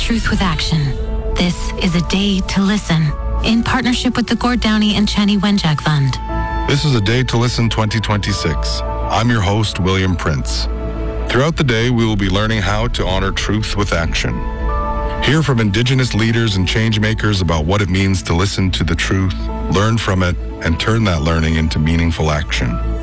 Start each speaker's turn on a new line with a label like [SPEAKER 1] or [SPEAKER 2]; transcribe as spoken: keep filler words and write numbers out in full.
[SPEAKER 1] Truth with Action. This is a day to listen in partnership with the Gord Downey and Chani Wenjack Fund.
[SPEAKER 2] This is A Day to Listen twenty twenty-six. I'm your host, William Prince. Throughout the day, we will be learning how to honor truth with action. Hear from Indigenous leaders and change makers about what it means to listen to the truth, learn from it, and turn that learning into meaningful action.